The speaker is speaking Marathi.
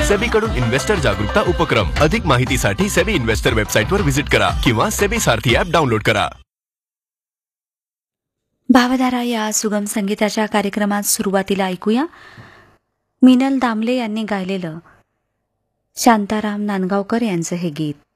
सेबी कडून इन्व्हेस्टर जागरूकता उपक्रम. अधिक माहितीसाठी सेबी इन्व्हेस्टर वेबसाईटवर व्हिजिट करा किंवा सेबी सारथी ॲप डाउनलोड करा. भावधारा या सुगम संगीताच्या कार्यक्रमात सुरुवातीला ऐकूया मिनल दामले यांनी गायलेलं शांताराम नांदगावकर यांचं हे गीत.